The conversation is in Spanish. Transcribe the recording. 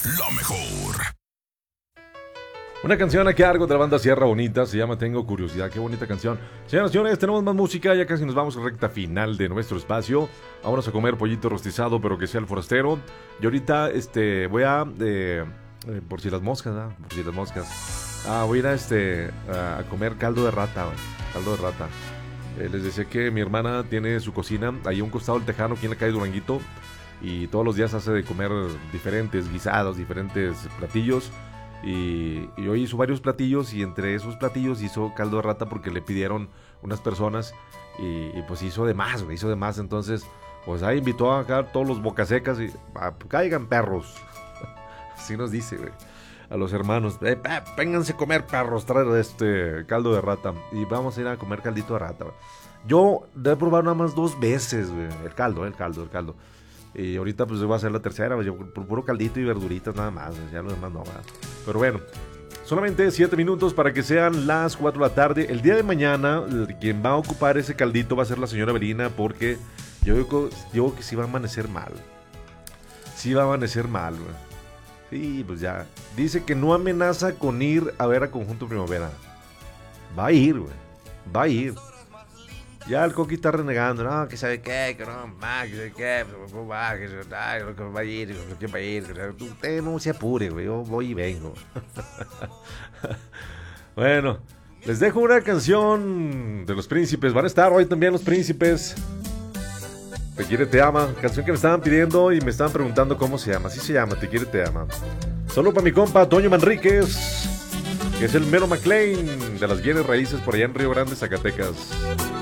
La mejor. Una canción a cargo de la banda Sierra Bonita, se llama Tengo Curiosidad. Qué bonita canción. Señoras y señores, tenemos más música, ya casi nos vamos a recta final de nuestro espacio. Vámonos a comer pollito rostizado, pero que sea el forastero. Y ahorita voy a, por si las moscas, ¿no? Por si las moscas. Voy a ir a comer caldo de rata, güey. Caldo de rata. Les decía que mi hermana tiene su cocina ahí a un costado del Tejano, aquí en la calle Duranguito. Y todos los días hace de comer diferentes guisados, diferentes platillos. Y hoy hizo varios platillos, y entre esos platillos hizo caldo de rata porque le pidieron unas personas, y pues hizo de más, güey, hizo de más. Entonces pues ahí invitó a acá todos los bocasecas y caigan perros. Así nos dice, güey, a los hermanos, vénganse a comer perros, traer caldo de rata. Y vamos a ir a comer caldito de rata, güey. Yo debo probar nada más 2 veces, güey, el caldo. Y ahorita pues voy a hacer la tercera, pues, yo por puro caldito y verduritas nada más, ya lo demás no, ¿verdad? Pero bueno, solamente 7 minutos para que sean las 4 de la tarde. El día de mañana, quien va a ocupar ese caldito va a ser la señora Belina, porque yo digo que sí va a amanecer mal. Sí va a amanecer mal, güey. Sí, pues ya. Dice que no amenaza con ir a ver a Conjunto Primavera. Va a ir, güey. Va a ir. Ya el Coqui está renegando, no, que sabe qué, que no, que sabe qué, que va a ir, que va a ir. Usted no se apure, güey, yo voy y vengo. Bueno, les dejo una canción de Los Príncipes. Van a estar hoy también Los Príncipes. Te quiere, te ama. Canción que me estaban pidiendo y me estaban preguntando cómo se llama. Así se llama, Te quiere, te ama. Solo para mi compa Toño Manríquez, que es el mero McLean de las bienes raíces por allá en Río Grande, Zacatecas.